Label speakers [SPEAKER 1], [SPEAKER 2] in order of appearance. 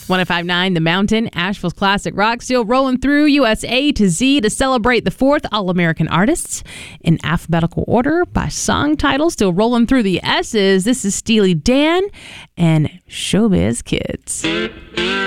[SPEAKER 1] 105.9 The Mountain, Asheville's classic rock, still rolling through USA to Z to celebrate the 4th All-American Artists in alphabetical order by song title. Still rolling through the S's. This is Steely Dan and Showbiz Kids.